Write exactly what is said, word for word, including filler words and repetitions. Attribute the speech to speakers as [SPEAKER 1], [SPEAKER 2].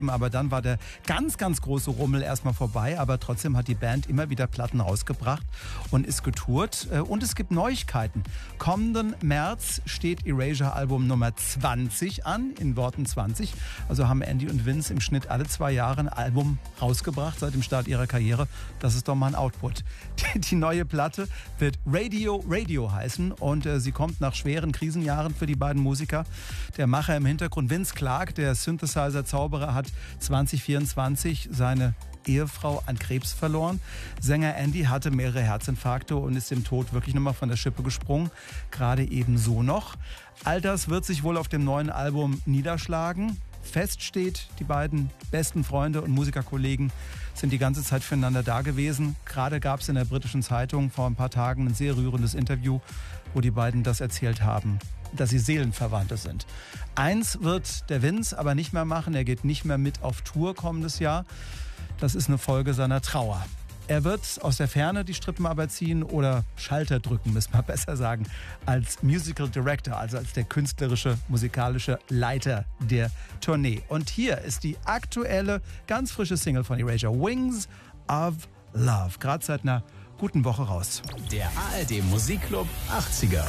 [SPEAKER 1] Aber dann war der ganz, ganz große Rummel erstmal vorbei. Aber trotzdem hat die Band immer wieder Platten rausgebracht und ist getourt. Und es gibt Neuigkeiten. Kommenden März steht Erasure-Album Nummer zwanzig an, in Worten zwanzig. Also haben Andy und Vince im Schnitt alle zwei Jahre ein Album rausgebracht seit dem Start ihrer Karriere. Das ist doch mal ein Output. Die, die neue Platte wird Radio Radio heißen und äh, sie kommt nach schweren Krisenjahren für die beiden Musiker. Der Macher im Hintergrund, Vince Clarke, der Synthesizer-Zauberer, hat zwanzig vierundzwanzig seine Ehefrau an Krebs verloren. Sänger Andy hatte mehrere Herzinfarkte und ist dem Tod wirklich nochmal von der Schippe gesprungen. Gerade eben so noch. All das wird sich wohl auf dem neuen Album niederschlagen. Fest steht, die beiden besten Freunde und Musikerkollegen sind die ganze Zeit füreinander da gewesen. Gerade gab es in der britischen Zeitung vor ein paar Tagen ein sehr rührendes Interview, wo die beiden das erzählt haben, dass sie Seelenverwandte sind. Eins wird der Vince aber nicht mehr machen. Er geht nicht mehr mit auf Tour kommendes Jahr. Das ist eine Folge seiner Trauer. Er wird aus der Ferne die Strippenarbeit ziehen oder Schalter drücken, müssen wir besser sagen, als Musical Director, also als der künstlerische, musikalische Leiter der Tournee. Und hier ist die aktuelle, ganz frische Single von Erasure, Wings of Love. Gerade seit einer guten Woche raus.
[SPEAKER 2] Der A R D Musikclub achtziger.